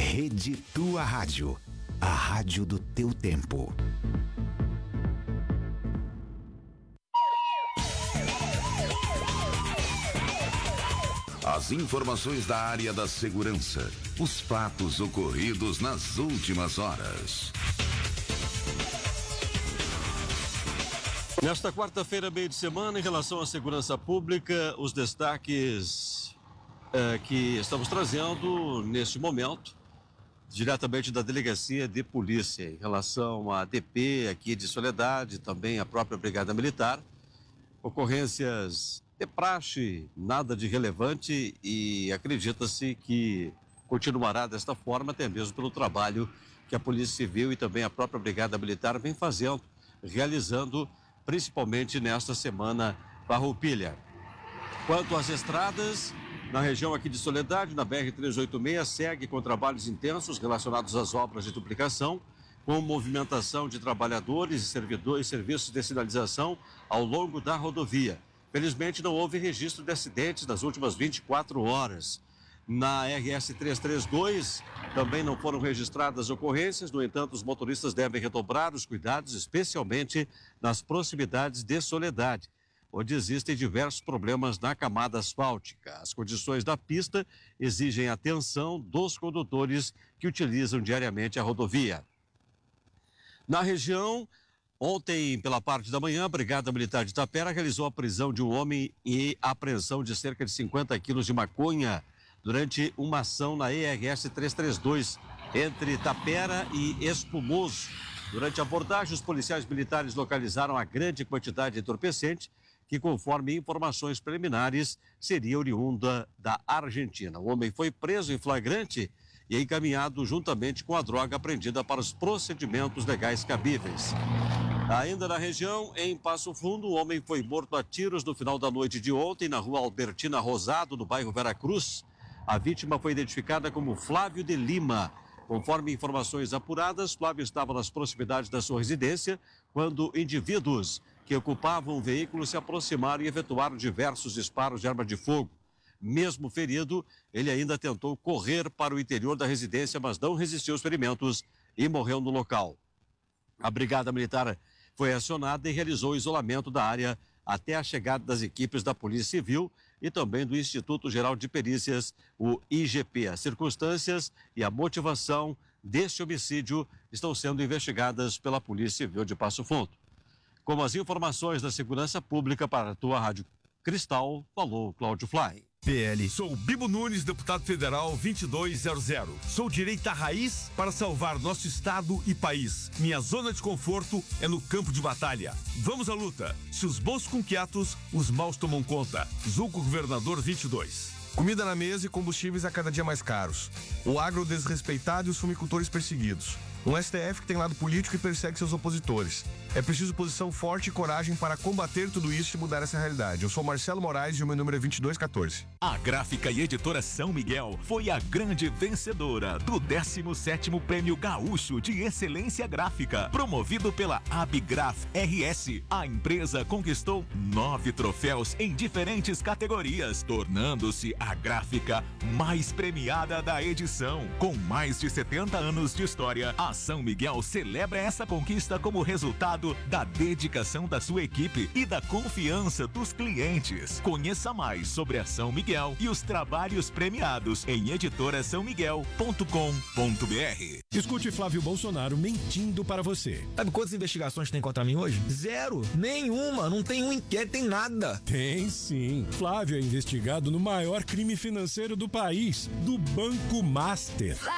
Rede Tua Rádio, a rádio do teu tempo. As informações da área da segurança, os fatos ocorridos nas últimas horas. Nesta quarta-feira, meio de semana, em relação à segurança pública, os destaques que estamos trazendo neste momento, diretamente da Delegacia de Polícia, em relação à DP aqui de Soledade, também a própria Brigada Militar, ocorrências de praxe, nada de relevante, e acredita-se que continuará desta forma, até mesmo pelo trabalho que a Polícia Civil e também a própria Brigada Militar vem fazendo, realizando, principalmente nesta semana farroupilha. Quanto às estradas, na região aqui de Soledade, na BR-386, segue com trabalhos intensos relacionados às obras de duplicação, com movimentação de trabalhadores e servidores, serviços de sinalização ao longo da rodovia. Felizmente não houve registro de acidentes nas últimas 24 horas. Na RS-332 também não foram registradas ocorrências, no entanto os motoristas devem redobrar os cuidados, especialmente nas proximidades de Soledade, onde existem diversos problemas na camada asfáltica. As condições da pista exigem atenção dos condutores que utilizam diariamente a rodovia. Na região, ontem, pela parte da manhã, a Brigada Militar de Tapera realizou a prisão de um homem e a apreensão de cerca de 50 quilos de maconha durante uma ação na ERS 332, entre Tapera e Espumoso. Durante a abordagem, os policiais militares localizaram a grande quantidade de entorpecente, que, conforme informações preliminares, seria oriunda da Argentina. O homem foi preso em flagrante e encaminhado juntamente com a droga apreendida para os procedimentos legais cabíveis. Ainda na região, em Passo Fundo, o homem foi morto a tiros no final da noite de ontem, na rua Albertina Rosado, no bairro Veracruz. A vítima foi identificada como Flávio de Lima. Conforme informações apuradas, Flávio estava nas proximidades da sua residência quando indivíduos que ocupavam o veículo se aproximaram e efetuaram diversos disparos de arma de fogo. Mesmo ferido, ele ainda tentou correr para o interior da residência, mas não resistiu aos ferimentos e morreu no local. A Brigada Militar foi acionada e realizou o isolamento da área até a chegada das equipes da Polícia Civil e também do Instituto Geral de Perícias, o IGP. As circunstâncias e a motivação deste homicídio estão sendo investigadas pela Polícia Civil de Passo Fundo. Com as informações da segurança pública para a tua Rádio Cristal, falou Cláudio Fly. PL. Sou Bibo Nunes, deputado federal 2200. Sou direita raiz para salvar nosso estado e país. Minha zona de conforto é no campo de batalha. Vamos à luta. Se os bons com quietos, os maus tomam conta. Zulco Governador 22. Comida na mesa e combustíveis a cada dia mais caros. O agro desrespeitado e os fumicultores perseguidos. Um STF que tem lado político e persegue seus opositores. É preciso posição forte e coragem para combater tudo isso e mudar essa realidade. Eu sou Marcelo Moraes e o meu número é 2214. A Gráfica e Editora São Miguel foi a grande vencedora do 17º Prêmio Gaúcho de Excelência Gráfica, promovido pela Abgraf RS. A empresa conquistou 9 troféus em diferentes categorias, tornando-se a gráfica mais premiada da edição. Com mais de 70 anos de história, a São Miguel celebra essa conquista como resultado da dedicação da sua equipe e da confiança dos clientes. Conheça mais sobre a São Miguel e os trabalhos premiados em editorasaomiguel.com.br. Escute Flávio Bolsonaro mentindo para você. Sabe quantas investigações tem contra mim hoje? 0. Nenhuma. Não tem um inquérito, tem nada. Tem sim. Flávio é investigado no maior crime financeiro do país, do Banco Master.